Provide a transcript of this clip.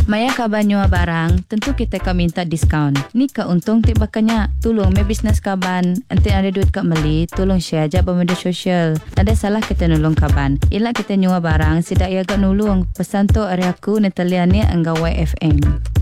Maya kaban nyua barang, tentu kita akan minta diskaun. Ni ka untung tiba kanya. Tolong me bisnes kaban, ente ada duit kat meli, tolong share aja pada media sosial. Ada salah kita nulung kaban. Ila kita nyua barang, sidak ia agak nulung. Pesan tu hari aku Natalia ni anggawai FM.